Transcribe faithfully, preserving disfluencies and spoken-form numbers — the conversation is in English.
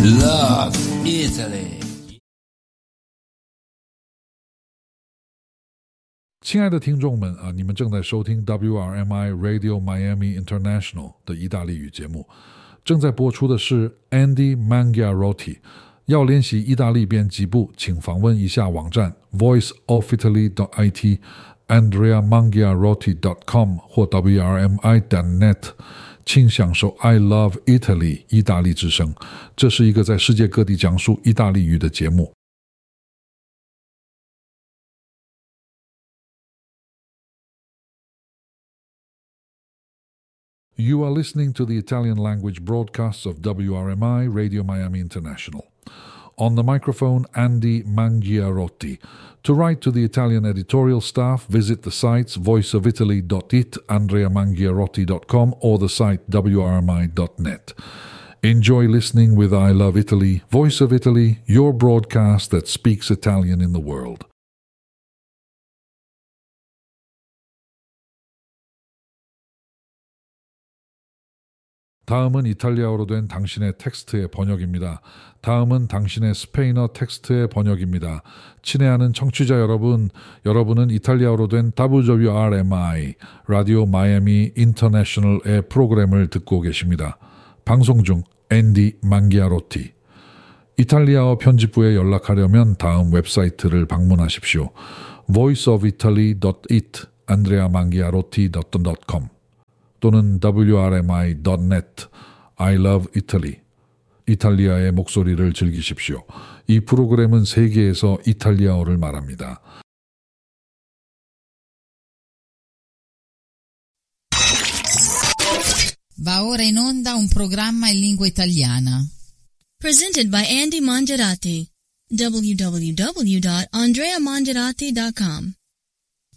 Love Italy。 亲爱的听众们啊，你们正在收听 W R M I Radio Miami International 的意大利语节目，正在播出的是 Andy Mangiarotti。要练习意大利编辑部，请访问一下网站 voice of italy dot I T andrea mangiarotti dot com 或 W R M I dot net， 请享受 I Love Italy 意大利之声。这是一个在世界各地讲述意大利语的节目。You are listening to the Italian language broadcasts of W R M I Radio Miami International. On the microphone, Andy Mangiarotti. To write to the Italian editorial staff, visit the sites voice of italy dot it, andrea mangiarotti dot com, or the site W R M I dot net. Enjoy listening with I Love Italy, Voice of Italy, your broadcast that speaks Italian in the world. 다음은 이탈리아어로 된 당신의 텍스트의 번역입니다. 다음은 당신의 스페인어 텍스트의 번역입니다. 친애하는 청취자 여러분, 여러분은 이탈리아어로 된 W R M I, 라디오 마이애미 인터내셔널의 프로그램을 듣고 계십니다. 방송 중 앤디 망기아로티. 이탈리아어 편집부에 연락하려면 다음 웹사이트를 방문하십시오. voice of italy dot it, andrea mangiarotti dot com 또는 W R M I dot net, I Love Italy. 이탈리아의 목소리를 즐기십시오. 이 프로그램은 세계에서 이탈리아어를 말합니다. Va ora in onda un programma in lingua italiana. Presented by Andy Mangiarotti. w w w dot andrea mangiarotti dot com